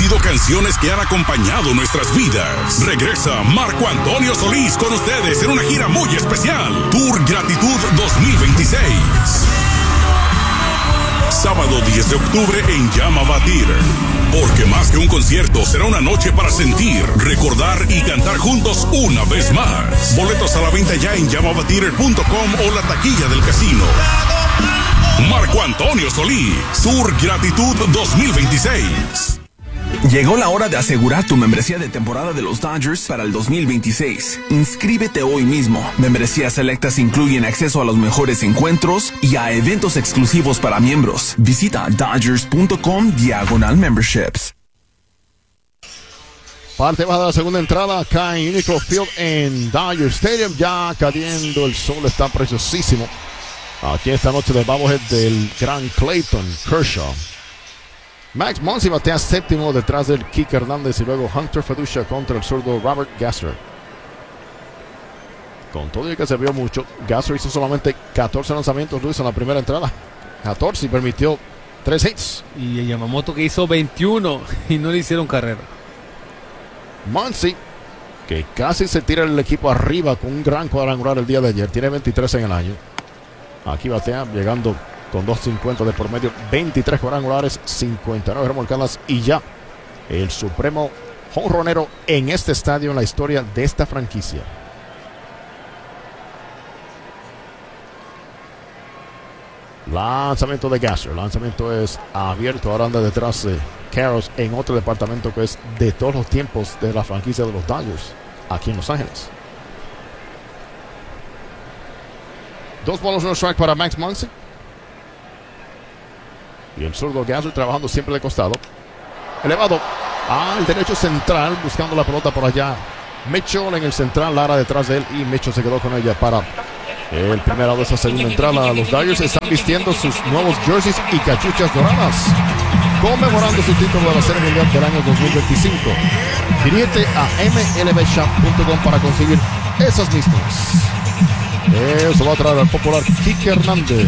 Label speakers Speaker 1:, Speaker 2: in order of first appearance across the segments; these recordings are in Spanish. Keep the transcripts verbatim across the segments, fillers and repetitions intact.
Speaker 1: sido canciones que han acompañado nuestras vidas. Regresa Marco Antonio Solís con ustedes en una gira muy especial. Tour Gratitud dos mil veintiséis. Sábado diez de octubre en Llama Batir. Porque más que un concierto, será una noche para sentir, recordar y cantar juntos una vez más. Boletos a la venta ya en llama batir punto com o la taquilla del casino. Marco Antonio Solís, Tour Gratitud dos mil veintiséis.
Speaker 2: Llegó la hora de asegurar tu membresía de temporada de los Dodgers para el dos mil veintiséis. Inscríbete hoy mismo. Membresías selectas incluyen acceso a los mejores encuentros y a eventos exclusivos para miembros. Visita dodgers punto com diagonal memberships.
Speaker 3: Parte baja de la segunda entrada acá en Unicro Field en Dodger Stadium. Ya cayendo el sol, está preciosísimo. Aquí esta noche del bobblehead del gran Clayton Kershaw. Max Muncy batea séptimo detrás del Kike Hernández y luego Hunter Feducia contra el zurdo Robert Gasser. Con todo y que se vio mucho, Gasser hizo solamente catorce lanzamientos, Luis, en la primera entrada. catorce y permitió tres hits.
Speaker 4: Y Yamamoto que hizo veintiuno y no le hicieron carrera.
Speaker 3: Muncy, que casi se tira el equipo arriba con un gran cuadrangular el día de ayer, tiene veintitrés en el año. Aquí batea llegando con dos cincuenta de por medio, veintitrés cuadrangulares, cincuenta y nueve remolcadas y ya el supremo jonronero en este estadio en la historia de esta franquicia. Lanzamiento de Gasser, lanzamiento es abierto, ahora anda detrás de Karros en otro departamento que es de todos los tiempos de la franquicia de los Dodgers aquí en Los Ángeles. Dos bolas, no strike para Max Muncy. Y el zurdo Gasser trabajando siempre de costado. Elevado al derecho central, buscando la pelota por allá. Mitchell en el central, Lara detrás de él y Mitchell se quedó con ella para el primero de esa segunda entrada. Los Dodgers están vistiendo sus nuevos jerseys y cachuchas doradas, conmemorando su título de la Serie Mundial del año dos mil veinticinco. Dirígete a m l b shop punto com para conseguir esas mismas. Eso va a traer al popular Kike Hernández.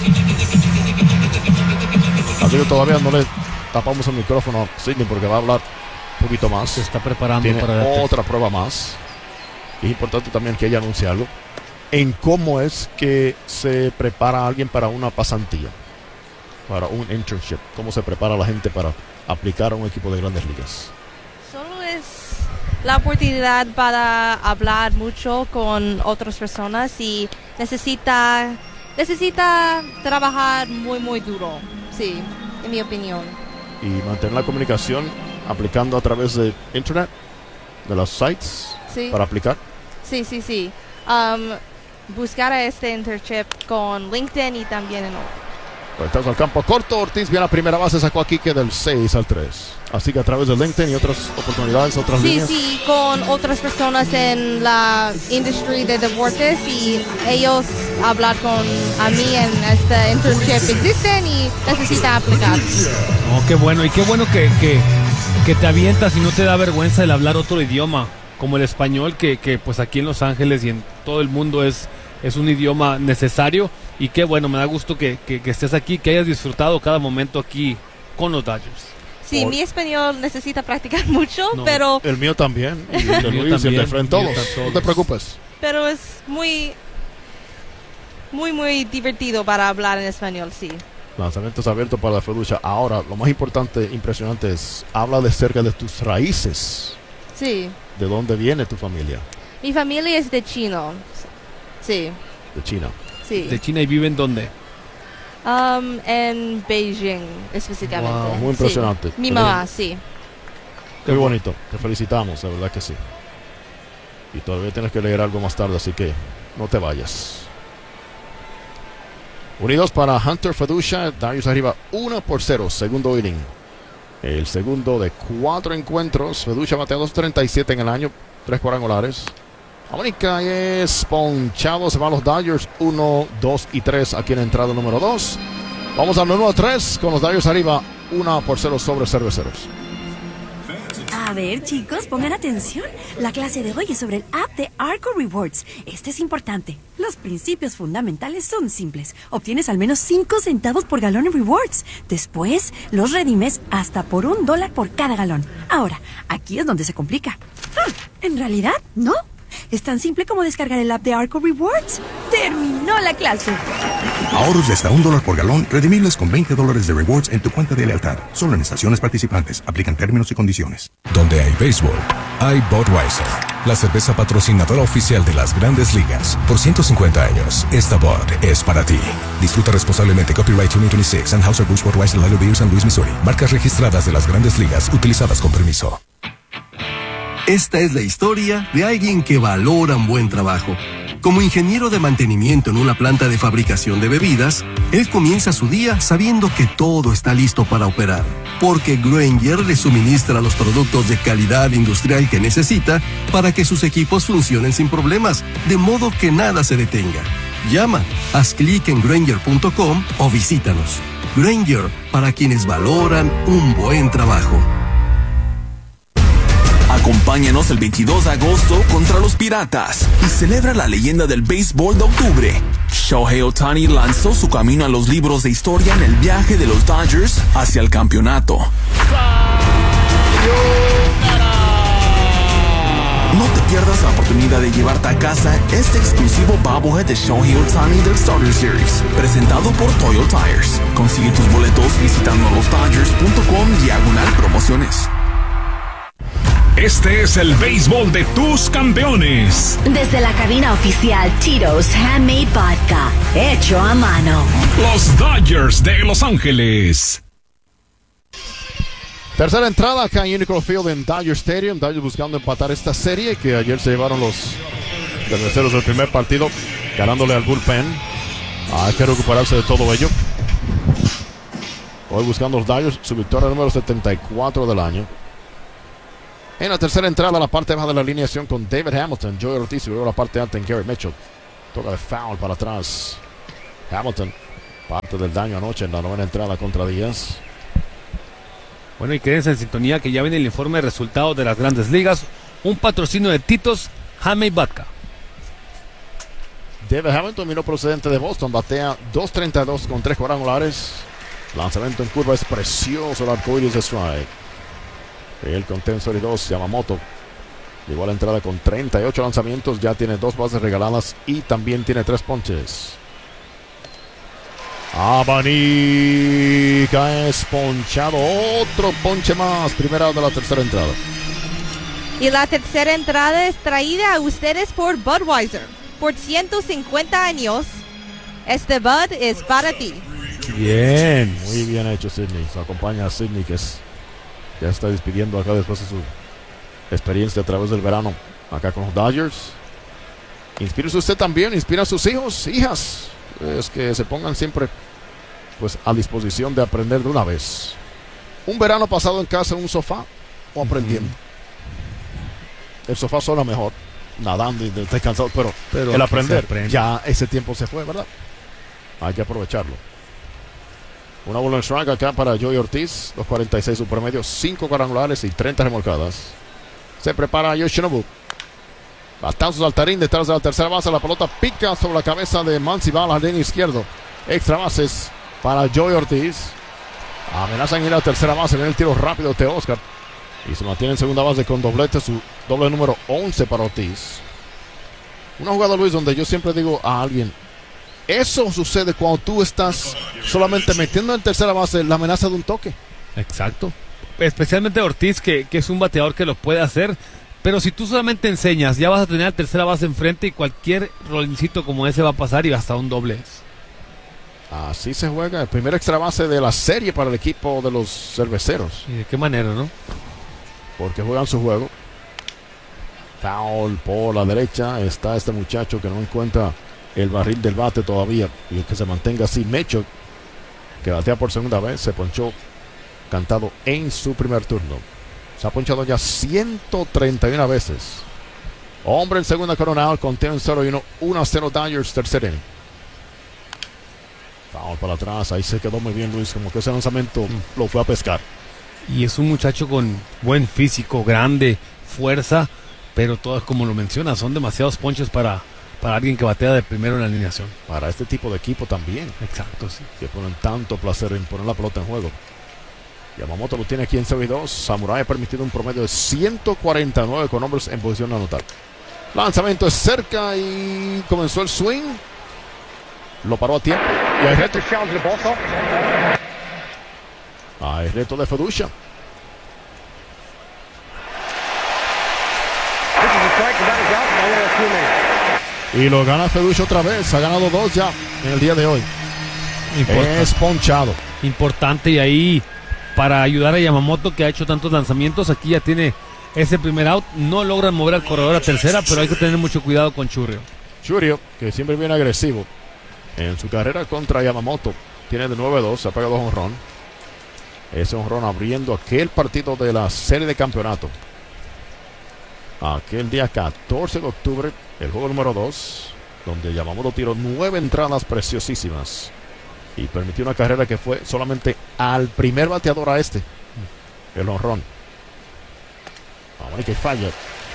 Speaker 3: Así que todavía no le tapamos el micrófono a Sidney porque va a hablar un poquito más.
Speaker 4: Se está preparando
Speaker 3: Tiene
Speaker 4: para
Speaker 3: otra prueba más. Y es importante también que ella anuncie algo en cómo es que se prepara alguien para una pasantía, para un internship. Cómo se prepara la gente para aplicar a un equipo de Grandes Ligas.
Speaker 5: Solo es la oportunidad para hablar mucho con otras personas y necesita, necesita trabajar muy, muy duro. Sí, en mi opinión.
Speaker 3: Y mantener la comunicación aplicando a través de internet, de los sites,
Speaker 5: sí,
Speaker 3: para aplicar.
Speaker 5: Sí, sí, sí. Um, buscar a este internship con LinkedIn y también en otro.
Speaker 3: Estás al campo corto. Ortiz viene a primera base, sacó a Kike del seis al tres. Así que a través de LinkedIn y otras oportunidades, otras
Speaker 5: sí,
Speaker 3: líneas.
Speaker 5: Sí, sí, con otras personas en la industria de deportes y ellos hablar con a mí en este internship existen y necesitan aplicar.
Speaker 4: Oh, qué bueno, y qué bueno que, que, que te avientas y no te da vergüenza el hablar otro idioma, como el español, que, que pues aquí en Los Ángeles y en todo el mundo es, es un idioma necesario. Y qué bueno, me da gusto que, que, que estés aquí, que hayas disfrutado cada momento aquí con los Dodgers.
Speaker 5: Sí,
Speaker 3: Por...
Speaker 5: mi español necesita practicar mucho,
Speaker 3: no,
Speaker 5: pero...
Speaker 3: El mío también, y el de Luis, y el de Fren, todos. todos. No te preocupes.
Speaker 5: Pero es muy, muy, muy divertido para hablar en español, sí.
Speaker 3: Lanzamientos abiertos para la Feducia. Ahora, lo más importante, impresionante es, habla de cerca de tus raíces.
Speaker 5: Sí.
Speaker 3: ¿De dónde viene tu familia?
Speaker 5: Mi familia es de China. Sí.
Speaker 3: De China.
Speaker 5: Sí.
Speaker 4: ¿De China y viven dónde?
Speaker 5: Um, en Beijing, específicamente.
Speaker 3: Wow, muy impresionante.
Speaker 5: Sí. Mi mamá, sí.
Speaker 3: Muy bonito. Te felicitamos, de verdad que sí. Y todavía tienes que leer algo más tarde, así que no te vayas. Unidos para Hunter Feducia. Dodgers arriba uno por cero. Segundo inning. El segundo de cuatro encuentros. Feducia batea dos treinta y siete en el año. Tres cuadrangulares. América es ponchado. Se van los Dodgers. uno, dos y tres aquí en la entrada número dos. Vamos al uno a tres con los Dodgers arriba. uno por cero sobre Cerveceros.
Speaker 6: A ver, chicos, pongan atención. La clase de hoy es sobre el app de Arco Rewards. Este es importante. Los principios fundamentales son simples. Obtienes al menos cinco centavos por galón en rewards. Después, los redimes hasta por un dólar por cada galón. Ahora, aquí es donde se complica. Ah, en realidad, no. Es tan simple como descargar el app de Arco Rewards. ¡Terminó la clase!
Speaker 7: Ahorros de hasta un dólar por galón, redimibles con veinte dólares de rewards en tu cuenta de lealtad. Solo en estaciones participantes. Aplican términos y condiciones.
Speaker 8: Donde hay béisbol, hay Budweiser, la cerveza patrocinadora oficial de las Grandes Ligas. Por ciento cincuenta años, esta Bud es para ti. Disfruta responsablemente. Copyright dos mil veintiséis. Anheuser-Busch Budweiser Lager Beer San Luis, Missouri. Marcas registradas de las Grandes Ligas utilizadas con permiso.
Speaker 9: Esta es la historia de alguien que valora un buen trabajo. Como ingeniero de mantenimiento en una planta de fabricación de bebidas, él comienza su día sabiendo que todo está listo para operar, porque Grainger le suministra los productos de calidad industrial que necesita para que sus equipos funcionen sin problemas, de modo que nada se detenga. Llama, haz clic en Grainger punto com o visítanos. Grainger, para quienes valoran un buen trabajo.
Speaker 2: Acompáñanos el veintidós de agosto contra los Piratas y celebra la leyenda del béisbol de octubre. Shohei Ohtani lanzó su camino a los libros de historia en el viaje de los Dodgers hacia el campeonato. No te pierdas la oportunidad de llevarte a casa este exclusivo bobblehead de Shohei Ohtani del Starter Series, presentado por Toyo Tires. Consigue tus boletos visitando los dodgers punto com diagonal promociones.
Speaker 1: Este es el béisbol de tus campeones.
Speaker 6: Desde la cabina oficial Tito's Handmade Vodka, hecho a mano.
Speaker 1: Los Dodgers de Los Ángeles.
Speaker 3: Tercera entrada acá en Unicor Field en Dodger Stadium. Dodgers buscando empatar esta serie que ayer se llevaron los cerveceros del primer partido, ganándole al bullpen. Hay que recuperarse de todo ello. Hoy buscando los Dodgers su victoria número setenta y cuatro del año. En la tercera entrada, la parte baja de la alineación con David Hamilton, Joey Ortiz y luego la parte alta en Gary Mitchell. Toca de foul para atrás. Hamilton, parte del daño anoche en la novena entrada contra Díaz.
Speaker 4: Bueno, y quédense en sintonía que ya viene el informe de resultados de las Grandes Ligas. Un patrocinio de Tito's Handmade Vodka.
Speaker 3: David Hamilton vino procedente de Boston, batea dos treinta y dos con tres cuadrangulares. Lanzamiento en curva es precioso, el arcoíris de strike. El contensor y dos, Yamamoto. Llegó a la entrada con treinta y ocho lanzamientos, ya tiene dos bases regaladas y también tiene tres ponches. Abanica es ponchado, otro ponche más, primera de la tercera entrada.
Speaker 5: Y la tercera entrada es traída a ustedes por Budweiser. Por ciento cincuenta años, este Bud es para ti.
Speaker 3: Bien, muy bien hecho, Sidney. Se acompaña a Sidney, que es, ya está despidiendo acá después de su experiencia a través del verano acá con los Dodgers. Inspírese usted también, inspira a sus hijos, hijas. Es que se pongan siempre pues a disposición de aprender de una vez. Un verano pasado en casa en un sofá o aprendiendo. Uh-huh. El sofá suena mejor, nadando y descansado, pero, pero el aprender, ya ese tiempo se fue, ¿verdad? Hay que aprovecharlo. Una bola en strike acá para Joey Ortiz, dos cuarenta y seis su promedio, cinco cuadrangulares y treinta remolcadas. Se prepara Yoshinobu. Batazos al tarín detrás de la tercera base. La pelota pica sobre la cabeza de Muncy, va al jardín izquierdo. Extra bases para Joey Ortiz. Amenazan ir a la tercera base. Viene el tiro rápido de Oscar. Y se mantiene en segunda base con doblete. Su doble número once para Ortiz. Una jugada, Luis, donde yo siempre digo a alguien: eso sucede cuando tú estás solamente metiendo en tercera base la amenaza de un toque.
Speaker 4: Exacto. Especialmente Ortiz, que, que es un bateador que lo puede hacer. Pero si tú solamente enseñas, ya vas a tener la tercera base enfrente y cualquier rolincito como ese va a pasar y hasta un doble.
Speaker 3: Así se juega el primer extra base de la serie para el equipo de los cerveceros.
Speaker 4: ¿Y de qué manera, no?
Speaker 3: Porque juegan su juego. Foul por la derecha. Está este muchacho que no encuentra el barril del bate todavía. Y que se mantenga así. Mecho, que batea por segunda vez, se ponchó cantado en su primer turno. Se ha ponchado ya ciento treinta y una veces. Hombre en segunda coronado, contiene un cero y uno. uno a cero Dodgers, tercer inning. Foul para atrás, ahí se quedó muy bien Luis, como que ese lanzamiento mm. lo fue a pescar.
Speaker 4: Y es un muchacho con buen físico, grande, fuerza, pero todas, como lo menciona, son demasiados ponches para, para alguien que batea de primero en la alineación.
Speaker 3: Para este tipo de equipo también.
Speaker 4: Exacto, sí.
Speaker 3: Que ponen tanto placer en poner la pelota en juego. Yamamoto lo tiene aquí en cero y dos. Samurai ha permitido un promedio de ciento cuarenta y nueve con hombres en posición de anotar. Lanzamiento es cerca y comenzó el swing. Lo paró a tiempo. Y hay reto. Hay reto de Fedusha. Y lo gana Fedusha otra vez. Ha ganado dos ya en el día de hoy. Importante. Es ponchado.
Speaker 4: Importante, y ahí para ayudar a Yamamoto, que ha hecho tantos lanzamientos, aquí ya tiene ese primer out. No logran mover al corredor a tercera, pero hay que tener mucho cuidado con Churrio.
Speaker 3: Churrio, que siempre viene agresivo en su carrera contra Yamamoto, tiene de nueve dos, se ha pegado un jonrón. Ese jonrón abriendo aquel partido de la serie de campeonato. Aquel día catorce de octubre, el juego número dos, donde Yamamoto tiró nueve entradas preciosísimas y permitió una carrera que fue solamente al primer bateador a este, el jonrón. Vamos, que falla.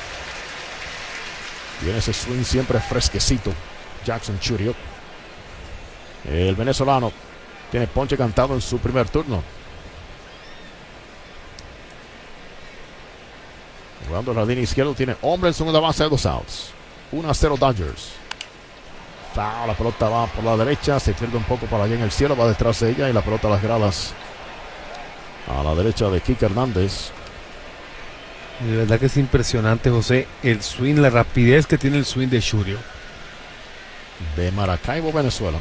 Speaker 3: Viene ese swing siempre fresquecito. Jackson Chourio, el venezolano, tiene ponche cantado en su primer turno. Jugando en la línea izquierda, tiene hombre en segunda base de dos outs. uno a cero Dodgers. Foul, la pelota va por la derecha, se pierde un poco para allá en el cielo, va detrás de ella y la pelota a las gradas a la derecha de Kike Hernández.
Speaker 4: De verdad que es impresionante, José, el swing, la rapidez que tiene el swing de Chourio.
Speaker 3: De Maracaibo, Venezuela.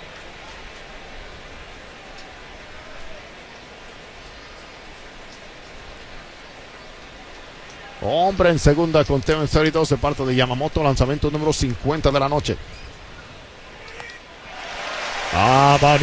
Speaker 3: Hombre en segunda, conteo en cero y dos de parte de Yamamoto, lanzamiento número cincuenta de la noche. Abanica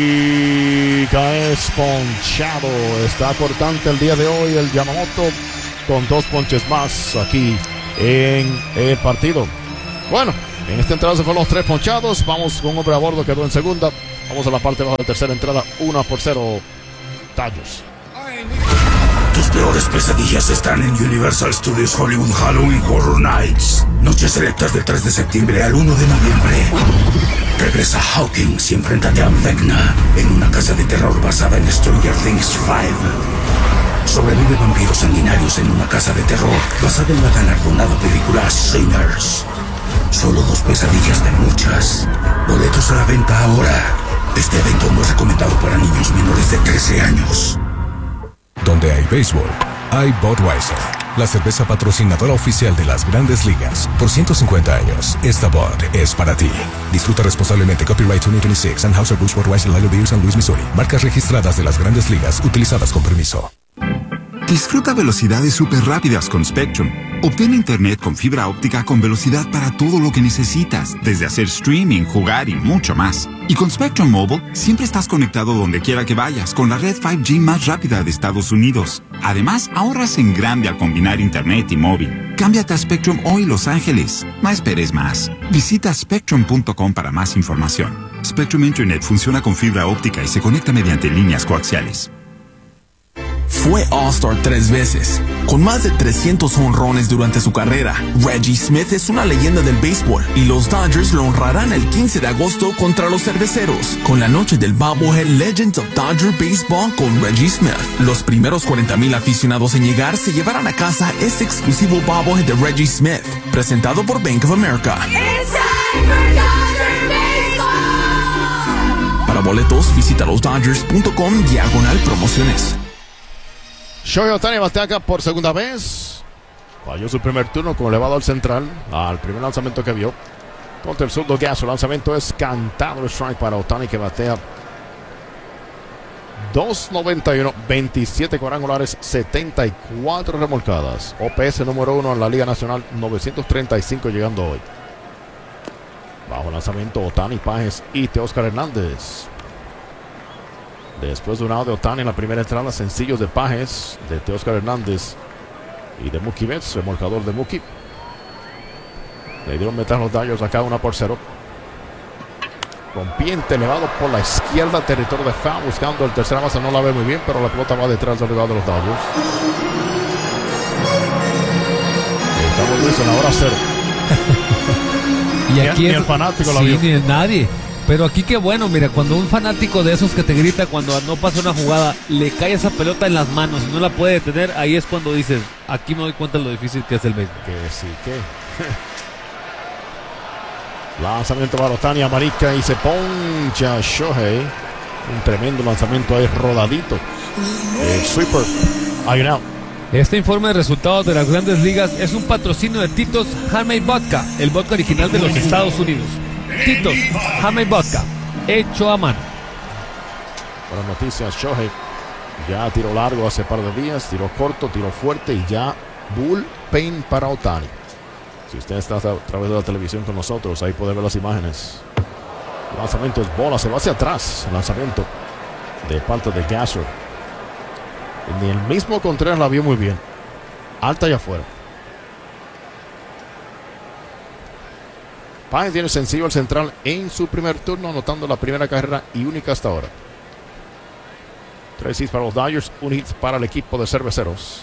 Speaker 3: es ponchado. Está cortante el día de hoy el Yamamoto, con dos ponches más aquí en el partido. Bueno, en esta entrada se fueron los tres ponchados. Vamos con un hombre a bordo, quedó en segunda. Vamos a la parte baja de tercera entrada, uno por cero Dodgers.
Speaker 10: Tus peores pesadillas están en Universal Studios Hollywood Halloween Horror Nights. Noches selectas del tres de septiembre al uno de noviembre. Regresa Hawkins y enfréntate a Vecna en una casa de terror basada en Stranger Things cinco. Sobrevive vampiros sanguinarios en una casa de terror basada en la galardonada película Sinners. Solo dos pesadillas de muchas. Boletos a la venta ahora. Este evento no es recomendado para niños menores de trece años.
Speaker 8: Donde hay béisbol, hay Budweiser, la cerveza patrocinadora oficial de las Grandes Ligas. Por ciento cincuenta años, esta Bud es para ti. Disfruta responsablemente. Copyright veinte veintiséis, Anheuser-Busch Budweiser Lager Beer, San Luis, Missouri. Marcas registradas de las Grandes Ligas, utilizadas con permiso.
Speaker 11: Disfruta velocidades súper rápidas con Spectrum. Obtén internet con fibra óptica con velocidad para todo lo que necesitas, desde hacer streaming, jugar y mucho más. Y con Spectrum Mobile, siempre estás conectado donde quiera que vayas, con la red cinco G más rápida de Estados Unidos. Además, ahorras en grande al combinar internet y móvil. Cámbiate a Spectrum hoy, Los Ángeles. No esperes más. Visita spectrum punto com para más información. Spectrum Internet funciona con fibra óptica y se conecta mediante líneas coaxiales.
Speaker 2: Fue All-Star tres veces, con más de trescientos jonrones durante su carrera. Reggie Smith es una leyenda del béisbol y los Dodgers lo honrarán el quince de agosto contra los Cerveceros, con la noche del Bobblehead Legends of Dodger Baseball con Reggie Smith. Los primeros cuarenta mil aficionados en llegar se llevarán a casa este exclusivo Bobblehead de Reggie Smith, presentado por Bank of America. Para boletos, visita los dodgers punto com diagonal promociones.
Speaker 3: Shohei Ohtani batea acá por segunda vez. Falló su primer turno con elevado al central. Al primer lanzamiento que vio contra el zurdo Gas. Su lanzamiento es cantado, el strike para Ohtani, que batea dos noventa y uno, veintisiete cuadrangulares, setenta y cuatro remolcadas. O P S número uno en la Liga Nacional, novecientos treinta y cinco llegando hoy. Bajo lanzamiento Ohtani, Páez y Teóscar Hernández. Después de un out de Ohtani en la primera entrada, sencillos de Páez, de Teóscar Hernández y de Mookie Betts, remolcador de Mookie. Le dieron metal los Dodgers acá, una por cero. Rompiente elevado por la izquierda, territorio de foul, buscando el tercera base, no la ve muy bien, pero la pelota va detrás del rival de los Dodgers. Estamos Luis en la hora cero.
Speaker 4: Y aquí
Speaker 3: ni,
Speaker 4: es,
Speaker 3: ni el fanático
Speaker 4: sí,
Speaker 3: la vio.
Speaker 4: Ni el nadie. Pero aquí qué bueno, mira, cuando un fanático de esos que te grita cuando no pasa una jugada, le cae esa pelota en las manos y no la puede detener, ahí es cuando dices, aquí me doy cuenta de lo difícil que es el béisbol.
Speaker 3: Que sí, que... Lanzamiento para Ohtani, Marica y se poncha Shohei. Un tremendo lanzamiento ahí rodadito. El sweeper. Hay un out.
Speaker 4: Este informe de resultados de las Grandes Ligas es un patrocinio de Tito's Handmade Vodka, el vodka original de los Estados Unidos. Tito's Handmade Vodka, hecho a mano.
Speaker 3: Buenas noticias, Shohei. Ya tiró largo hace par de días, tiró corto, tiró fuerte y ya bullpen para Ohtani. Si usted está a través de la televisión con nosotros, ahí puede ver las imágenes. El lanzamiento es bola, se va hacia atrás. El lanzamiento de parte de Gasser. Ni el mismo Contreras la vio muy bien. Alta y afuera. Páez tiene sencillo al central en su primer turno, anotando la primera carrera y única hasta ahora. Tres hits para los Dodgers, un hit para el equipo de cerveceros.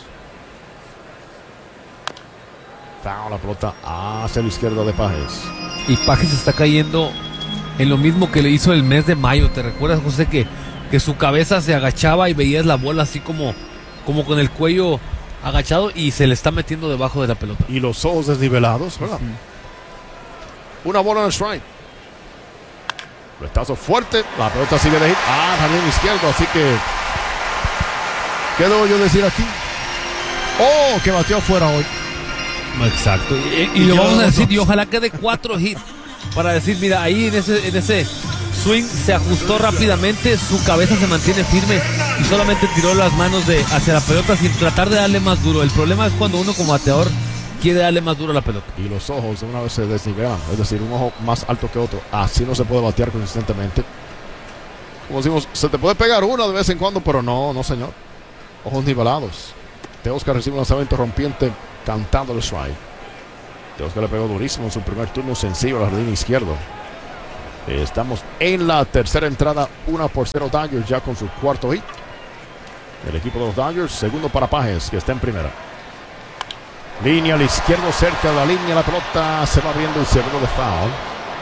Speaker 3: La pelota hacia la izquierda de Páez.
Speaker 4: Y Páez está cayendo en lo mismo que le hizo el mes de mayo. ¿Te recuerdas, José, que, que su cabeza se agachaba y veías la bola así como, como con el cuello agachado y se le está metiendo debajo de la pelota?
Speaker 3: Y los ojos desnivelados, ¿verdad? Sí. Una bola en el strike. Retazo fuerte. La pelota sigue de hit. Ah, jardín izquierdo. Así que... ¿qué debo yo decir aquí? Oh, que batió afuera hoy.
Speaker 4: Exacto. Y, y, y lo vamos a decir, y ojalá quede cuatro hits para decir, mira, ahí en ese, en ese swing se ajustó rápidamente, su cabeza se mantiene firme y solamente tiró las manos de hacia la pelota sin tratar de darle más duro. El problema es cuando uno como bateador quiere darle más duro a la pelota.
Speaker 3: Y los ojos de una vez se desnivelan, es decir, un ojo más alto que otro. Así no se puede batear consistentemente. Como decimos, se te puede pegar una de vez en cuando, pero no, no señor. Ojos nivelados. Teoscar recibe un lanzamiento rompiente cantando el strike. Teoscar le pegó durísimo en su primer turno sencillo al jardín izquierdo. Estamos en la tercera entrada, una por cero Dodgers ya con su cuarto hit. El equipo de los Dodgers, segundo para Páez, que está en primera. Línea al izquierdo, cerca de la línea, la pelota se va abriendo y se abrió de foul.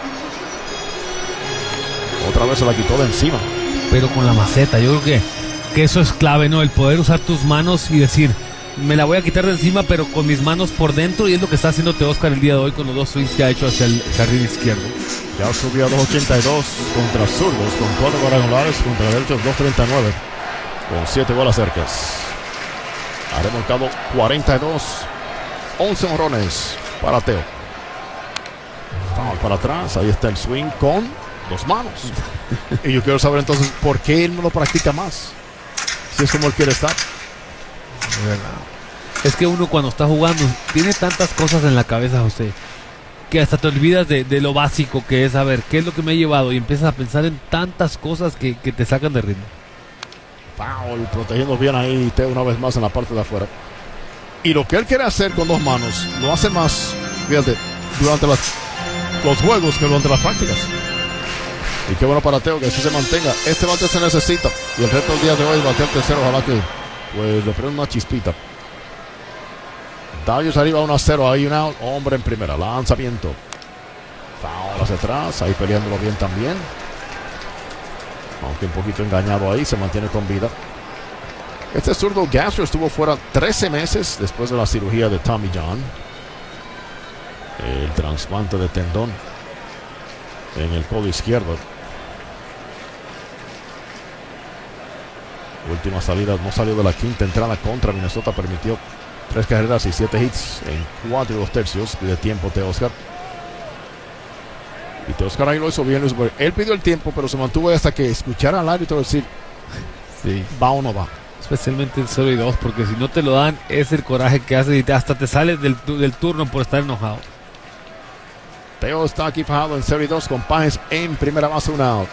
Speaker 3: Otra vez se la quitó de encima.
Speaker 4: Pero con la maceta, yo creo que, que eso es clave, ¿no? El poder usar tus manos y decir, me la voy a quitar de encima, pero con mis manos por dentro, y es lo que está haciendo Teoscar el día de hoy con los dos swings que ha hecho hacia el jardín izquierdo.
Speaker 3: Ya subió a dos ochenta y dos contra zurdos, con cuatro cuadrangulares, contra derechos dos treinta y nueve, con siete bolas cercas. Ha remontado cuarenta y dos, once honrones para Teo. Vamos para atrás, ahí está el swing con dos manos. Y yo quiero saber entonces por qué él no lo practica más, si es como él quiere estar.
Speaker 4: Es que uno cuando está jugando tiene tantas cosas en la cabeza, José, que hasta te olvidas de, de lo básico que es saber qué es lo que me ha llevado y empiezas a pensar en tantas cosas que, que te sacan de ritmo.
Speaker 3: Foul, protegiendo bien ahí Teo una vez más en la parte de afuera. Y lo que él quiere hacer con dos manos lo hace más, fíjate, durante las, los juegos que durante las prácticas. Y qué bueno para Teo que así se mantenga. Este bate se necesita. Y el resto del día de hoy batear tercero, ojalá que pues le prenda una chispita. Dodgers arriba uno a cero, ahí un out, hombre en primera, lanzamiento. Foul hacia atrás, ahí peleándolo bien también. Aunque un poquito engañado ahí, se mantiene con vida. Este zurdo Gasser estuvo fuera trece meses después de la cirugía de Tommy John. El trasplante de tendón en el codo izquierdo. Última salida, no salió de la quinta entrada contra Minnesota, permitió tres carreras y siete hits en cuatro y dos tercios. Pide tiempo Teoscar. Y Teoscar ahí lo hizo bien. Él pidió el tiempo, pero se mantuvo hasta que escuchara al árbitro decir
Speaker 4: sí,
Speaker 3: va o no va.
Speaker 4: Especialmente el cero y dos, porque si no te lo dan, es el coraje que hace y te, hasta te sales del, del turno por estar enojado.
Speaker 3: Teo está aquí fajado en cero y dos con Páez en primera base, un out.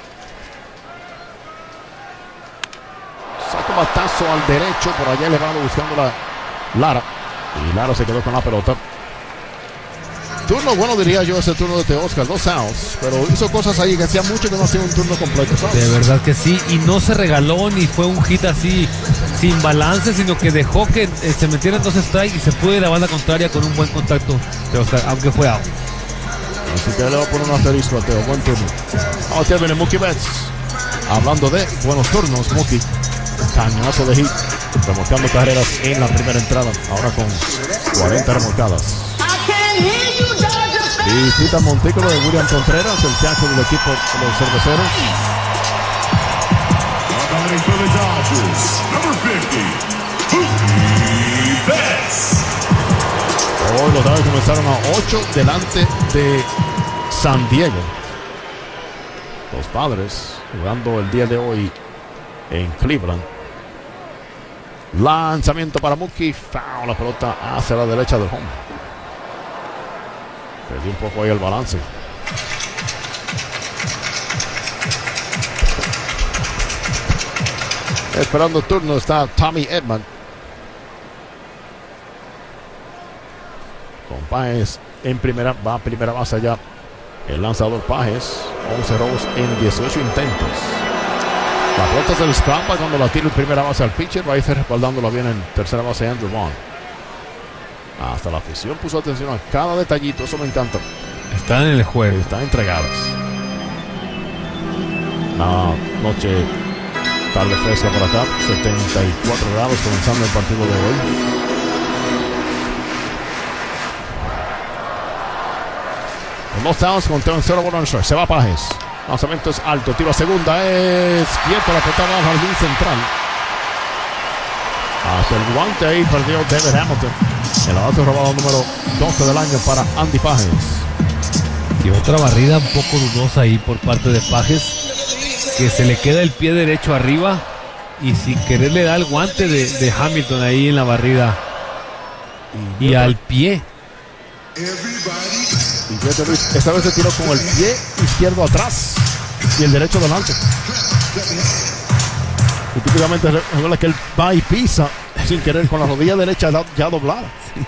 Speaker 3: Saca un batazo al derecho, por allá elevado buscando la Lara. Y Lara se quedó con la pelota. Turno bueno, diría yo, ese turno de Teoscar, dos outs, pero hizo cosas ahí que hacía mucho que no hacía un turno completo, ¿sabes?
Speaker 4: De verdad que sí, y no se regaló ni fue un hit así sin balance, sino que dejó que eh, se metieran dos strikes y se pudo ir a la banda contraria con un buen contacto, Teoscar, aunque fue out.
Speaker 3: Así que le va a poner un asterisco a Teo, buen turno. Ahora viene Mookie Betts. Hablando de buenos turnos, Mookie, cañonazo de hit, remolcando carreras en la primera entrada, ahora con cuarenta remolcadas. Visita Montículo de William Contreras, el catcher del equipo de los cerveceros. Hoy los Dodgers comenzaron a ocho delante de San Diego. Los Padres jugando el día de hoy en Cleveland. Lanzamiento para Mookie, foul, la pelota hacia la derecha del home. Perdió un poco ahí el balance. Esperando turno está Tommy Edman. Con Páez en primera, va a primera base allá. El lanzador Páez, once robos en dieciocho intentos. La pelota se le escapa cuando la tira en primera base al pitcher. Va a ir respaldándola bien en tercera base Andrew Vaughn. Hasta la afición puso atención a cada detallito, eso me encanta.
Speaker 4: Están en el juego.
Speaker 3: Están entregadas. Una noche tarde fresca por acá, setenta y cuatro grados comenzando el partido de hoy. Los Downs con tercero por un strike. Se va Páez. Lanzamiento es alto, tiro a segunda, es quieto, la pelota va al jardín central. Hasta el guante ahí perdió David Hamilton. El base robado número doce del año para Andy Páez.
Speaker 4: Y otra barrida un poco dudosa ahí por parte de Páez, que se le queda el pie derecho arriba y sin querer le da el guante de, de Hamilton ahí en la barrida. Y, y al pie.
Speaker 3: Y fíjate, Luis, esta vez se tiró con el pie izquierdo atrás y el derecho delante. Y típicamente recuerda que él va y pisa sin querer con la rodilla derecha ya doblada.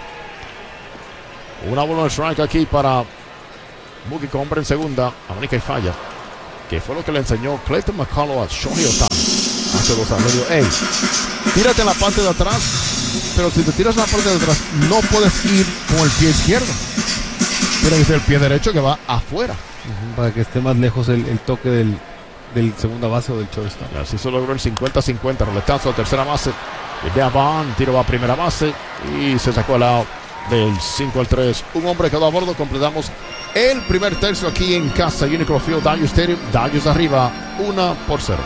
Speaker 3: Una bola de strike aquí para Mookie con hombre en segunda. Amonica y falla. Que fue lo que le enseñó Clayton McCullough a Shohei Ohtani hace dos años. Le dijo, hey, tírate en la parte de atrás, pero si te tiras en la parte de atrás no puedes ir con el pie izquierdo. Tiene que ser el pie derecho que va afuera.
Speaker 4: Uh-huh, para que esté más lejos el, el toque del, del segunda base o del shortstop.
Speaker 3: Así se logró el cincuenta cincuenta. Roletazo a tercera base. De Bond, tiro va a primera base y se sacó el out del cinco al tres. Un hombre quedó a bordo. Completamos el primer tercio aquí en casa. Unicron Field, Dodgers Stadium. Dodgers arriba, uno por cero.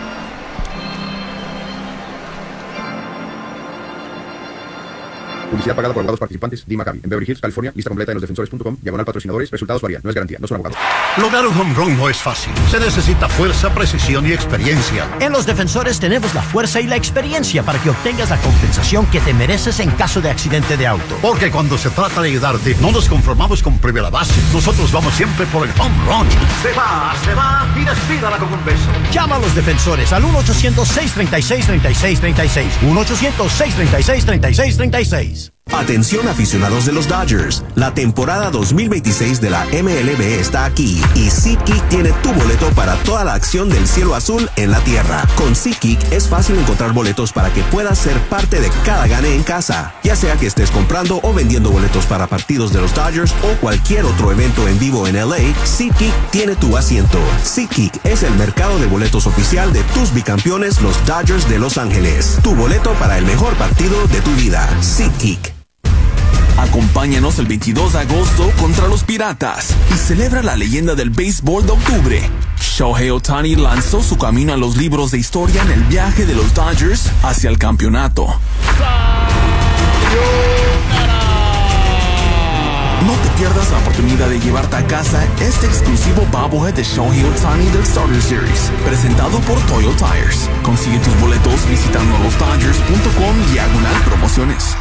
Speaker 12: Publicidad pagada por abogados participantes. Dee McCabe. En Beverly Hills, California. Lista completa en los defensores punto com. Diagonal patrocinadores. Resultados varían. No es garantía. No son abogados.
Speaker 13: Lograr un home run no es fácil. Se necesita fuerza, precisión y experiencia.
Speaker 14: En Los Defensores tenemos la fuerza y la experiencia para que obtengas la compensación que te mereces en caso de accidente de auto.
Speaker 13: Porque cuando se trata de ayudarte, no nos conformamos con primera base. Nosotros vamos siempre por el home run. Se va, se va y despídala con un beso.
Speaker 14: Llama a Los Defensores al uno ochocientos, seis treinta y seis, treinta y seis treinta y seis. uno ochocientos, seis treinta y seis, treinta y seis treinta y seis.
Speaker 15: Atención aficionados de los Dodgers, la temporada dos mil veintiséis de la M L B está aquí y SeatGeek tiene tu boleto para toda la acción del cielo azul en la tierra. Con SeatGeek es fácil encontrar boletos para que puedas ser parte de cada gane en casa, ya sea que estés comprando o vendiendo boletos para partidos de los Dodgers o cualquier otro evento en vivo en L A. SeatGeek tiene tu asiento. SeatGeek es el mercado de boletos oficial de tus bicampeones, los Dodgers de Los Ángeles. Tu boleto para el mejor partido de tu vida. SeatGeek.
Speaker 2: Acompáñanos el veintidós de agosto contra los Piratas y celebra la leyenda del béisbol de octubre. Shohei Ohtani lanzó su camino a los libros de historia en el viaje de los Dodgers hacia el campeonato. No te pierdas la oportunidad de llevarte a casa este exclusivo bobblehead de Shohei Ohtani del Starter Series, presentado por Toyo Tires. Consigue tus boletos visitando los dodgers punto com diagonal promociones.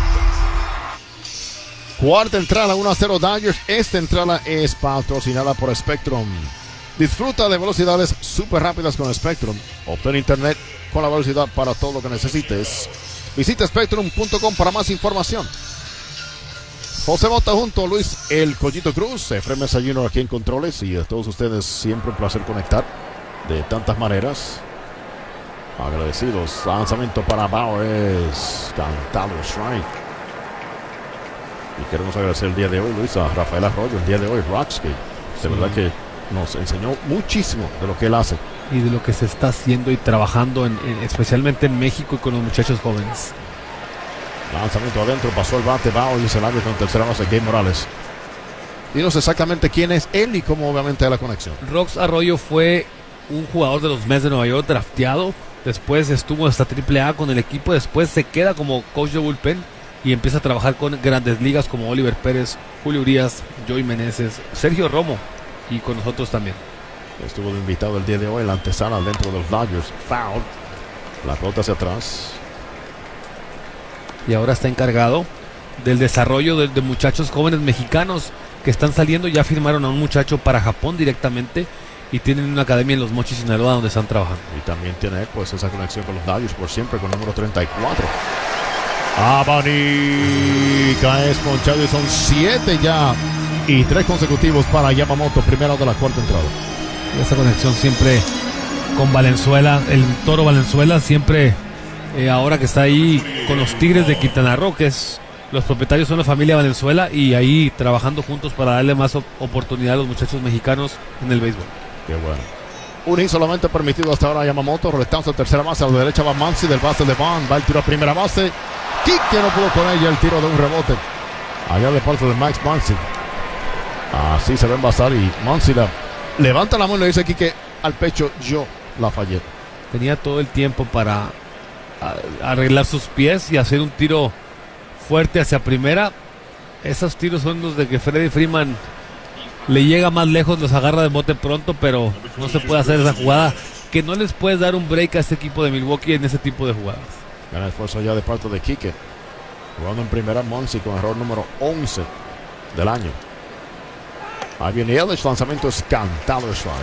Speaker 3: Cuarta entrada, uno a cero Dodgers. Esta entrada es patrocinada por Spectrum. Disfruta de velocidades súper rápidas con Spectrum. Obtén internet con la velocidad para todo lo que necesites. Visita spectrum punto com para más información. José Mota junto a Luis El Collito Cruz, Efraín Mesa junior aquí en Controles, y a todos ustedes siempre un placer conectar de tantas maneras. Agradecidos. Lanzamiento para Bowers, cantado strike. Y queremos agradecer el día de hoy, Luis, a Rafael Arroyo, el día de hoy, Rocksky. De
Speaker 4: Sí.
Speaker 3: verdad que nos enseñó muchísimo de lo que él hace.
Speaker 4: Y de lo que se está haciendo y trabajando, en, en- especialmente en México y con los muchachos jóvenes.
Speaker 3: Lanzamiento adentro, pasó el bate, Bowers y se larga con tercera base, Gabe Morales. Dinos exactamente quién es él y cómo obviamente es la conexión.
Speaker 4: Rox Arroyo fue un jugador de los Mets de Nueva York drafteado. Después estuvo hasta triple A con el equipo. Después se queda como coach de bullpen y empieza a trabajar con grandes ligas como Oliver Pérez, Julio Urias, Joey Meneses, Sergio Romo y con nosotros también.
Speaker 3: Estuvo de invitado el día de hoy en la antesala dentro de los Dodgers. Foul. La pelota hacia atrás.
Speaker 4: Y ahora está encargado del desarrollo de, de muchachos jóvenes mexicanos que están saliendo. Ya firmaron a un muchacho para Japón directamente y tienen una academia en Los Mochis, Sinaloa, donde están trabajando.
Speaker 3: Y también tiene pues esa conexión con los Dodgers por siempre con el número treinta y cuatro. Abanica es ponchado y son siete ya. Y tres consecutivos para Yamamoto, primera de la cuarta entrada.
Speaker 4: Esa conexión siempre con Valenzuela, el Toro Valenzuela, siempre eh, ahora que está ahí con los Tigres de Quintana Roo, que es, los propietarios son la familia Valenzuela, y ahí trabajando juntos para darle más op- oportunidad a los muchachos mexicanos en el béisbol.
Speaker 3: Qué bueno. Un hit solamente permitido hasta ahora a Yamamoto. Restando a tercera base. A la derecha va Mansi del base de Bond. Va el tiro a primera base. Quique no pudo con ella. El tiro de un rebote. Allá de parte de Max Mansi. Así se va a envasar. Y Mansi la levanta la mano y le dice Quique al pecho: yo la fallé.
Speaker 4: Tenía todo el tiempo para a- arreglar sus pies y hacer un tiro fuerte hacia primera. Esos tiros son los de que Freddie Freeman le llega más lejos, los agarra de bote pronto, pero no se puede hacer esa jugada, que no les puedes dar un break a este equipo de Milwaukee en ese tipo de jugadas.
Speaker 3: Gran esfuerzo ya de parte de Quique. Jugando en primera Monsi con error número once del año. Ahí viene Yelich. Lanzamiento es cantado strike.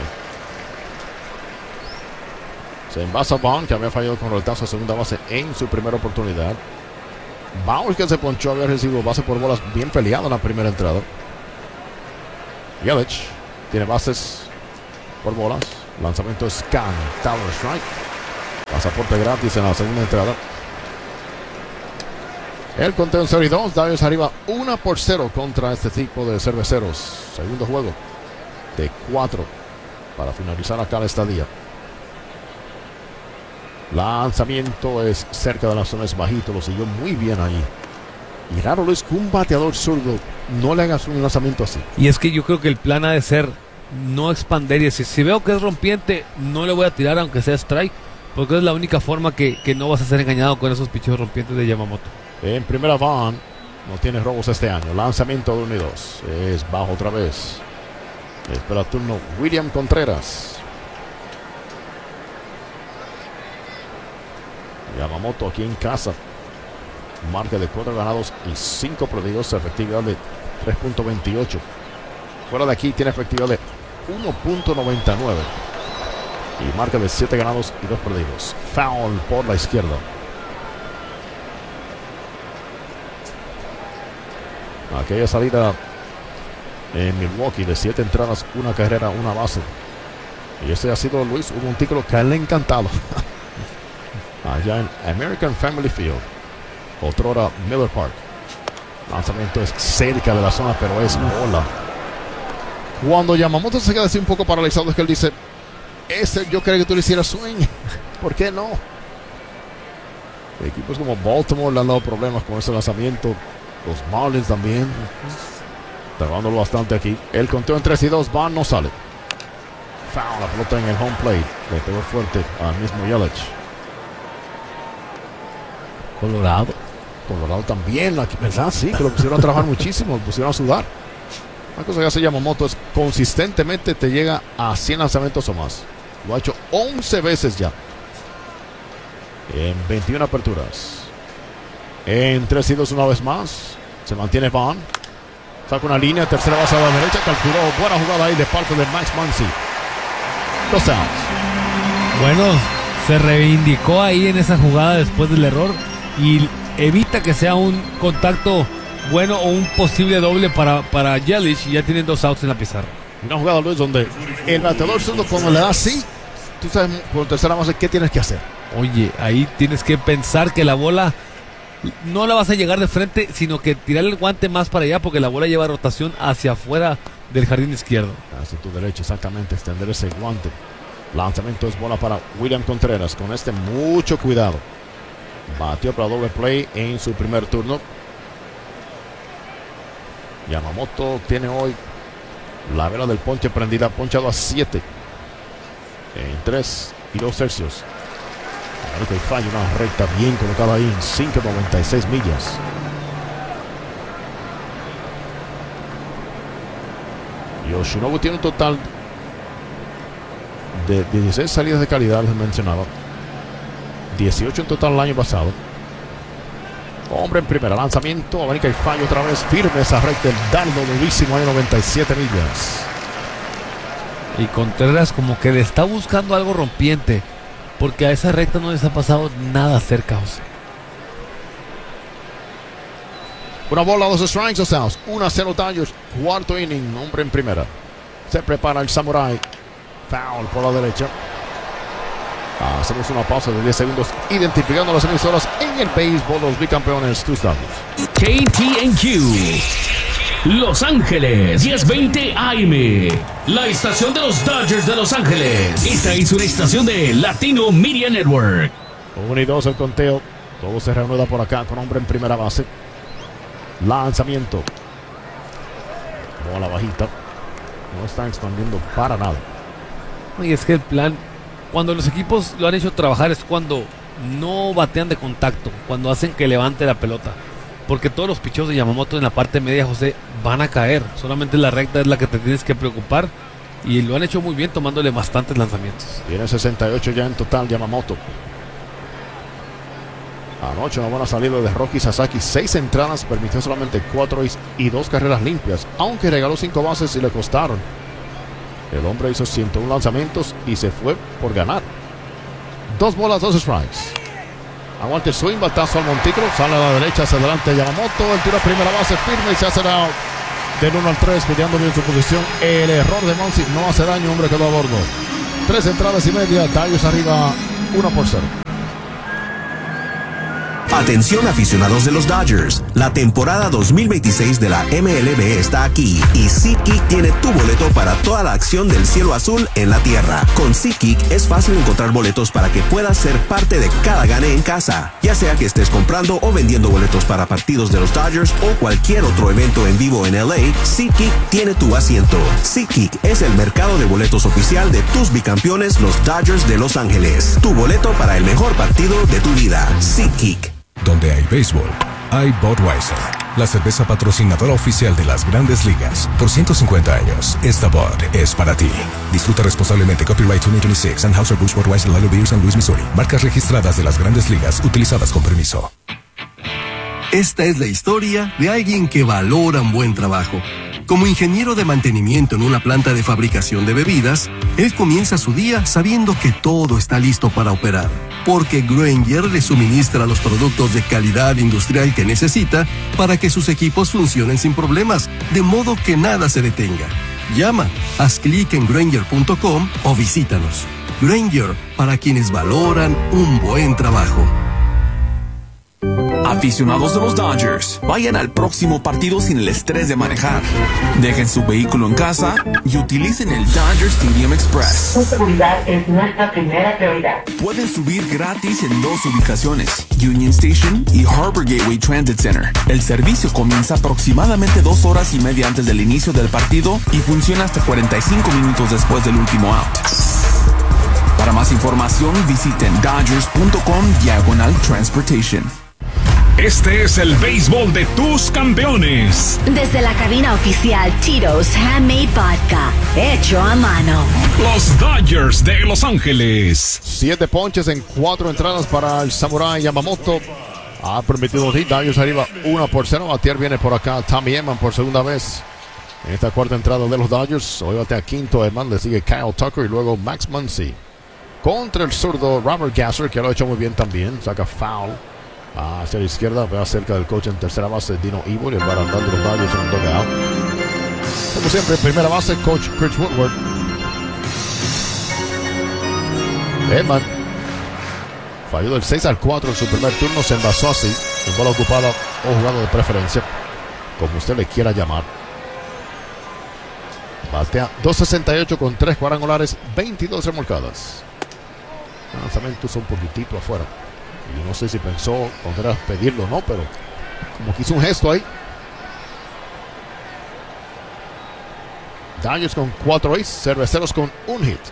Speaker 3: Se envasa Bond, que había fallado con retazo a segunda base en su primera oportunidad. Bowers, que se ponchó, había recibido base por bolas bien peleado en la primera entrada. Yelich tiene bases por bolas. Lanzamiento es cantado strike. Pasaporte gratis en la segunda entrada. El conteo en cero y dos. Dodgers arriba uno por cero contra este tipo de cerveceros. Segundo juego de cuatro para finalizar acá la estadía. Lanzamiento es cerca de la zona, es bajito. Lo siguió muy bien ahí. Y raro, Luis, que un bateador zurdo no le hagas un lanzamiento así.
Speaker 4: Y es que yo creo que el plan ha de ser no expander y decir, si veo que es rompiente, no le voy a tirar aunque sea strike, porque es la única forma que, que no vas a ser engañado con esos picheos rompientes de Yamamoto.
Speaker 3: En primera van, no tiene robos este año. Lanzamiento de uno y dos. Es bajo otra vez. Espera turno William Contreras. Yamamoto aquí en casa. Marca de cuatro ganados y cinco perdidos. Efectividad de tres punto veintiocho. Fuera de aquí tiene efectividad de uno punto noventa y nueve. Y marca de siete ganados y dos perdidos. Foul por la izquierda. Aquella salida en Milwaukee de siete entradas, una carrera, una base. Y este ha sido, Luis, un montículo que a él le ha encantado. Allá en American Family Field, otrora Miller Park. Lanzamiento es cerca de la zona, pero es bola. Cuando Yamamoto se queda así un poco paralizado, es que él dice: ese yo creo que tú le hicieras swing. ¿Por qué no? Equipos como Baltimore le han dado problemas con ese lanzamiento. Los Marlins también. Trabándolo bastante aquí. El conteo en tres y dos. Van no sale. Foul. La pelota en el home plate. Le pegó fuerte al mismo Yelich.
Speaker 4: Colorado.
Speaker 3: Colorado también. ¿Verdad? Sí, que lo pusieron a trabajar muchísimo. Lo pusieron a sudar. Una cosa que hace Yamamoto es consistentemente te llega a cien lanzamientos o más. Lo ha hecho once veces ya. En veintiuna aperturas. En tres y dos una vez más. Se mantiene Van. Saca una línea. Tercera base a la derecha. Calculó. Buena jugada ahí de parte de Max Muncy. Dos outs.
Speaker 4: Bueno, se reivindicó ahí en esa jugada después del error y evita que sea un contacto bueno o un posible doble para, para Yelich y ya tienen dos outs en la pizarra.
Speaker 3: Una jugada, Luis, donde el bateador zurdo cuando le da así, tú sabes por tercera base qué tienes que hacer.
Speaker 4: Oye, ahí tienes que pensar que la bola no la vas a llegar de frente, sino que tirar el guante más para allá porque la bola lleva rotación hacia afuera del jardín izquierdo.
Speaker 3: Hacia tu derecha, exactamente, extender ese guante. Lanzamiento es bola para William Contreras. Con este mucho cuidado. Batió para doble play en su primer turno. Yamamoto tiene hoy la vela del ponche prendida, ponchado a siete en tres y dos tercios. Ahorita hay fallo, una recta bien colocada ahí en cinco noventa y seis millas. Yoshinobu tiene un total de dieciséis salidas de calidad, les mencionaba. dieciocho en total el año pasado. Hombre en primera, lanzamiento, abanica y fallo otra vez. Firme esa recta, el dardo durísimo ahí, noventa y siete millas.
Speaker 4: Y Contreras como que le está buscando algo rompiente, porque a esa recta no les ha pasado nada cerca, José.
Speaker 3: Una bola, dos strikes, dos outs. uno a cero Dodgers, cuarto inning, hombre en primera. Se prepara el Samurai. Foul por la derecha. Hacemos una pausa de diez segundos identificando las emisoras en el béisbol, los bicampeones, tus Dodgers.
Speaker 16: K T N Q Los Ángeles, diez veinte A M, la estación de los Dodgers de Los Ángeles. Esta es una estación de Latino Media Network.
Speaker 3: uno y dos el conteo. Todo se reanuda por acá con hombre en primera base. Lanzamiento. Bola bajita. No están expandiendo para nada.
Speaker 4: Y es que el plan, cuando los equipos lo han hecho trabajar, es cuando no batean de contacto, cuando hacen que levante la pelota. Porque todos los picheos de Yamamoto en la parte media, José, van a caer. Solamente la recta es la que te tienes que preocupar. Y lo han hecho muy bien, tomándole bastantes lanzamientos.
Speaker 3: Tiene sesenta y ocho ya en total Yamamoto. Anoche una buena salida de Rocky Sasaki. Seis entradas, permitió solamente cuatro y dos carreras limpias. Aunque regaló cinco bases y le costaron. El hombre hizo ciento uno lanzamientos y se fue por ganar. Dos bolas, dos strikes. Aguante el swing, batazo al montículo. Sale a la derecha, hacia adelante Yamamoto. El tiro a primera base firme y se hace out. Del uno al tres, cuidando bien su posición. El error de Monsi no hace daño, hombre quedó a bordo. Tres entradas y media, Dodgers arriba uno por cero.
Speaker 15: Atención aficionados de los Dodgers, la temporada dos mil veintiséis de la M L B está aquí y SeatGeek tiene tu boleto para toda la acción del cielo azul en la tierra. Con SeatGeek es fácil encontrar boletos para que puedas ser parte de cada gane en casa, ya sea que estés comprando o vendiendo boletos para partidos de los Dodgers o cualquier otro evento en vivo en L A. SeatGeek tiene tu asiento. SeatGeek es el mercado de boletos oficial de tus bicampeones, los Dodgers de Los Ángeles. Tu boleto para el mejor partido de tu vida. SeatGeek.
Speaker 8: Donde hay béisbol, hay Budweiser, la cerveza patrocinadora oficial de las Grandes Ligas. Por ciento cincuenta años, esta Bud es para ti. Disfruta responsablemente. Copyright dos mil veintiséis. Anheuser-Busch Budweiser Lager Beer San Luis, Missouri. Marcas registradas de las Grandes Ligas utilizadas con permiso.
Speaker 9: Esta es la historia de alguien que valora un buen trabajo. Como ingeniero de mantenimiento en una planta de fabricación de bebidas, él comienza su día sabiendo que todo está listo para operar, porque Grainger le suministra los productos de calidad industrial que necesita para que sus equipos funcionen sin problemas, de modo que nada se detenga. Llama, haz clic en Grainger punto com o visítanos. Grainger, para quienes valoran un buen trabajo.
Speaker 2: Aficionados de los Dodgers, vayan al próximo partido sin el estrés de manejar. Dejen su vehículo en casa y utilicen el Dodger Stadium Express.
Speaker 17: Su seguridad es nuestra primera prioridad.
Speaker 2: Pueden subir gratis en dos ubicaciones, Union Station y Harbor Gateway Transit Center. El servicio comienza aproximadamente dos horas y media antes del inicio del partido y funciona hasta cuarenta y cinco minutos después del último out. Para más información, visiten dodgers punto com diagonal transportation.
Speaker 16: Este es el béisbol de tus campeones.
Speaker 18: Desde la cabina oficial Tito's Handmade Vodka, hecho a mano.
Speaker 16: Los Dodgers de Los Ángeles.
Speaker 3: Siete ponches en cuatro entradas para el Samurai Yamamoto. Ha permitido hit. Dodgers arriba uno por cero. Batear viene por acá Tommy Edman por segunda vez. En esta cuarta entrada de los Dodgers. Hoy batea quinto Edman. Le sigue Kyle Tucker y luego Max Muncy. Contra el zurdo Robert Gasser, que lo ha hecho muy bien también. Saca foul. Hacia la izquierda, vea cerca del coach en tercera base, Dino Evil, y el barandal de los Dodgers en un dugout. Como siempre, primera base, coach Chris Woodward. Edman falló del seis al cuatro en su primer turno, se envasó así, en bola ocupada o jugado de preferencia, como usted le quiera llamar. Batea dos sesenta y ocho con tres cuadrangulares, veintidós remolcadas. El lanzamiento es un poquitito afuera. Yo no sé si pensó Contreras pedirlo o no, pero como que hizo un gesto ahí. Dodgers con cuatro hits, Cerveceros con un hit.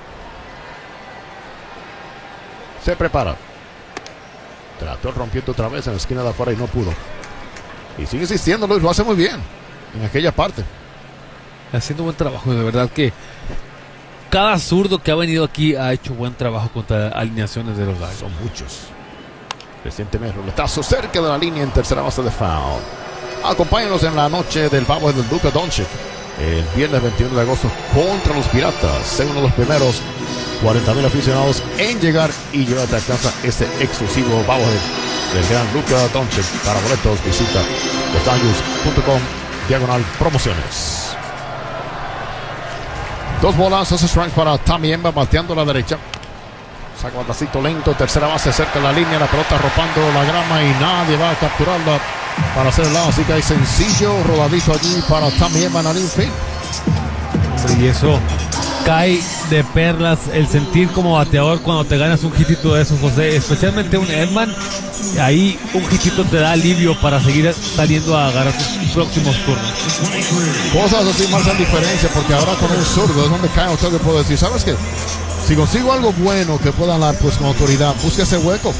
Speaker 3: Se prepara. Trató rompiendo otra vez en la esquina de afuera y no pudo. Y sigue insistiendo, Luis, lo hace muy bien en aquella parte.
Speaker 4: Haciendo buen trabajo, de verdad que cada zurdo que ha venido aquí ha hecho buen trabajo contra alineaciones de los Dodgers.
Speaker 3: Son muchos. Recientemente, roletazo cerca de la línea en tercera base de foul. Acompáñanos en la noche del pavo de Luka Doncic el viernes veintiuno de agosto contra los Piratas. Sé uno de los primeros cuarenta mil aficionados en llegar y llevarte a casa este exclusivo pavo del gran Luka Doncic. Para boletos visita los dodgers punto com diagonal promociones. Dos bolas, dos strikes para Tommy Emba bateando a la derecha. Saca batacito lento, tercera base cerca de la línea, la pelota arropando la grama y nadie va a capturarla para hacer el lado, así que hay sencillo rodadito allí para Tommy Edman al infield.
Speaker 4: Y eso cae de perlas el sentir como bateador cuando te ganas un hitito de esos, José, especialmente un Edman. Ahí un hitito te da alivio para seguir saliendo a agarrar tus próximos turnos.
Speaker 3: Cosas así marcan diferencia, porque ahora con un zurdo es donde cae usted, que puedo decir, ¿sabes qué? Si consigo algo bueno que pueda dar pues con autoridad, busque ese hueco.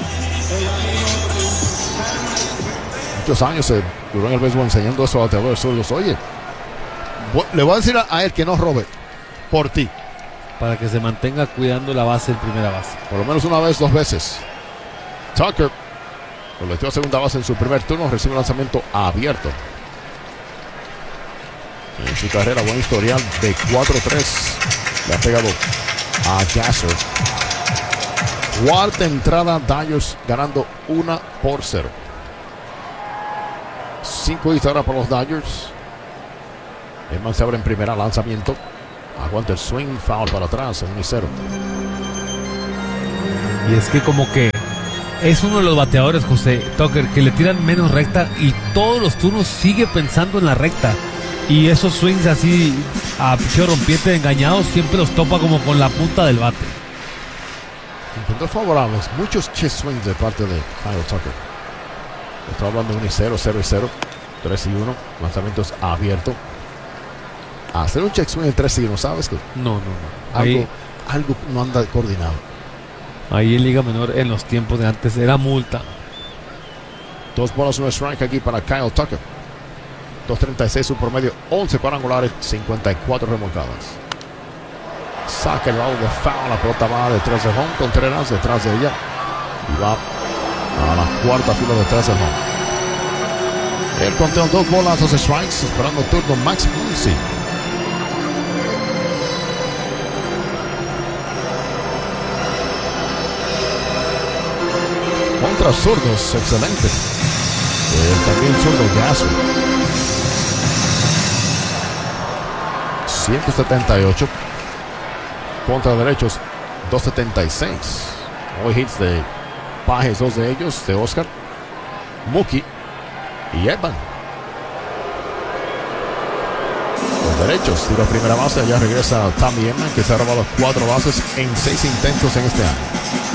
Speaker 3: Muchos años se duró en el béisbol enseñando eso a bateadores zurdos. Oye, le voy a decir a, a él que no robe por ti.
Speaker 4: Para que se mantenga cuidando la base en primera base.
Speaker 3: Por lo menos una vez, dos veces. Tucker convirtió a segunda base en su primer turno, recibe un lanzamiento abierto. En su carrera, buen historial de cuatro tres. Le ha pegado a Gasser. Cuarta entrada, Dodgers ganando una por cero. Cinco hits ahora para los Dodgers. Edman se abre en primera, lanzamiento. Aguanta el swing, foul para atrás, uno y cero.
Speaker 4: Y es que como que es uno de los bateadores, José Tucker, que le tiran menos recta y todos los turnos sigue pensando en la recta. Y esos swings así a picheo rompiente engañados siempre los topa como con la punta del bate.
Speaker 3: Puntos favorables, muchos check swings de parte de Kyle Tucker. Está hablando de uno y cero, cero y cero, tres y uno, lanzamientos abiertos. Hacer un check swing en tres y uno, ¿sabes qué?
Speaker 4: No, no, no.
Speaker 3: Algo,
Speaker 4: Ahí,
Speaker 3: algo no anda coordinado.
Speaker 4: ahí en Liga Menor, en los tiempos de antes, era multa.
Speaker 3: Dos bolas, un strike aquí para Kyle Tucker. dos treinta y seis su promedio, once cuadrangulares, cincuenta y cuatro remolcadas. Saca el lado de foul, la pelota va detrás de home, Contreras detrás de ella. Y va a la cuarta fila detrás del home. El conteo, dos bolas, dos strikes, esperando turno Max Muncy. Contra zurdos, excelente. Eh, también zurdo Gasser. ciento setenta y ocho. Contra derechos, doscientos setenta y seis. Hoy hits de Pajes, dos de ellos, de Oscar, Mookie y Edman. Los derechos, tira primera base, allá regresa Tommy Edman, que se ha robado cuatro bases en seis intentos en este año.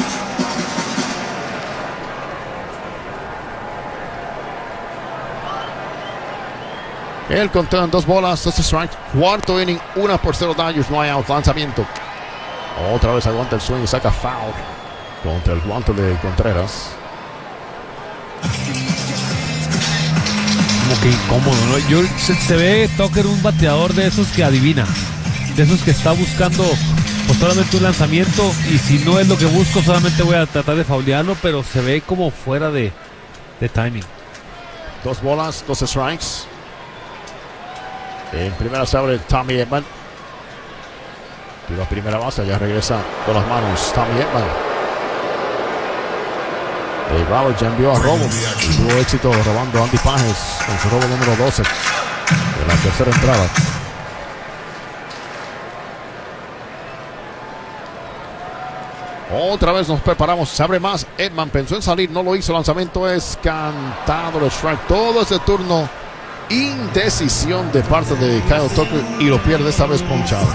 Speaker 3: El conteo en dos bolas, dos strikes, cuarto inning, una por cero Dodgers, no hay out, lanzamiento. Otra vez aguanta el swing y saca foul contra el guante de Contreras.
Speaker 4: Como que incómodo, ¿no? Yo, se, se ve Tucker un bateador de esos que adivina, de esos que está buscando pues solamente un lanzamiento, y si no es lo que busco solamente voy a tratar de faulearlo, pero se ve como fuera de, de timing.
Speaker 3: Dos bolas, dos strikes. En primera se abre Tommy Edman. Tira a primera base, ya regresa con las manos Tommy Edman. Dave Roberts ya envió a robo. Tuvo éxito robando a Andy Pages con su robo número doce de la tercera entrada. Otra vez nos preparamos, se abre más. Edman pensó en salir, no lo hizo. Lanzamiento es cantado el strike. Todo ese turno, indecisión de parte de Kyle Tucker y lo pierde esta vez ponchado.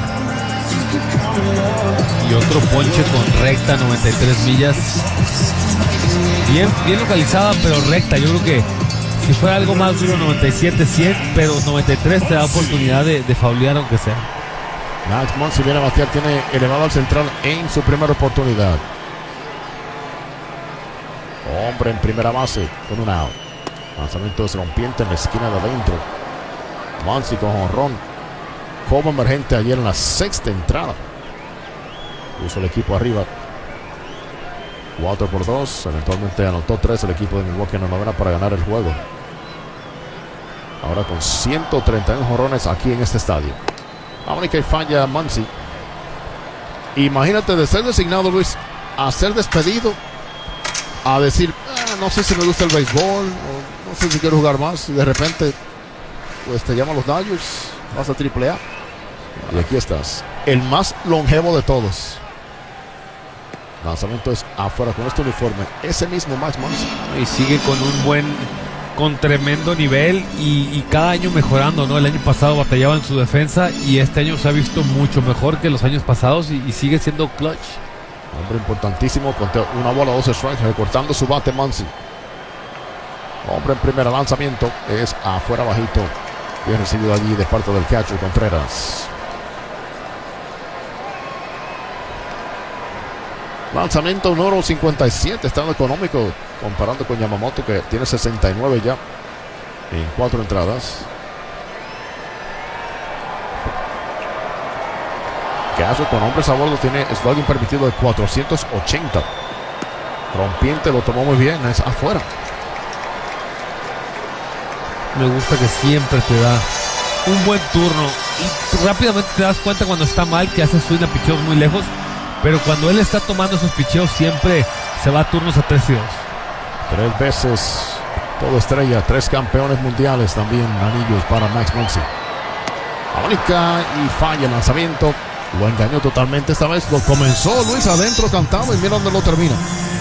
Speaker 4: Y otro ponche con recta, noventa y tres millas. Bien, bien localizada, pero recta. Yo creo que si fuera algo más duro, noventa y siete, cien, pero noventa y tres te da oportunidad de, de faulear aunque sea.
Speaker 3: Max Muncy viene a batear, tiene elevado al central en su primera oportunidad. Hombre en primera base con un out. Lanzamiento rompiente en la esquina de adentro. Muncy con jonrón como emergente ayer en la sexta entrada. Puso el equipo arriba. cuatro por dos. Eventualmente anotó tres el equipo de Milwaukee en la novena para ganar el juego. Ahora con ciento treinta y uno jonrones aquí en este estadio. Ahora que falla Muncy. Imagínate de ser designado, Luis, a ser despedido, a decir, ah, no sé si me gusta el béisbol, o no sé si quiero jugar más, y de repente pues te llaman los Dodgers, vas a triple A y aquí estás, el más longevo de todos. Lanzamiento es afuera con este uniforme, ese mismo Max Muncy.
Speaker 4: Y sigue con un buen, con tremendo nivel y, y cada año mejorando, ¿no? El año pasado batallaba en su defensa y este año se ha visto mucho mejor que los años pasados y, y sigue siendo clutch.
Speaker 3: Hombre importantísimo, con una bola, doce strikes, recortando su bate Muncy. Hombre en primer lanzamiento es afuera bajito. Bien recibido allí de parte del catcher Contreras. Lanzamiento número cincuenta y siete, estado económico comparando con Yamamoto, que tiene sesenta y nueve ya en cuatro entradas. Caso con hombres a bordo tiene slugging permitido de cuatrocientos ochenta. Rompiente lo tomó muy bien, es afuera.
Speaker 4: Me gusta que siempre te da un buen turno y rápidamente te das cuenta cuando está mal, que hace swing a picheos muy lejos, pero cuando él está tomando esos picheos siempre se va a turnos a tres y dos.
Speaker 3: Tres veces todo estrella, tres campeones mundiales también, anillos para Max Muncy. Mónica y falla el lanzamiento. Lo engañó totalmente esta vez. Lo comenzó Luis adentro, cantado, y mira dónde lo termina.